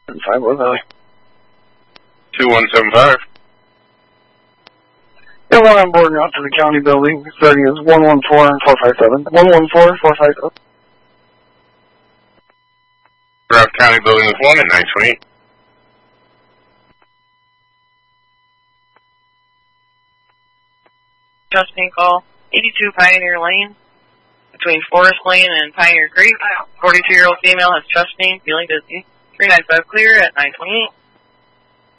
5 was I? 2175. Yeah, one on board and out to the county building. Starting is 114-457. 114-457. Route County Building with 1 at 928. Adjusting call 82 Pioneer Lane between Forest Lane and Pioneer Creek. 42-year-old female has chest pain, feeling dizzy. 395 clear at 928.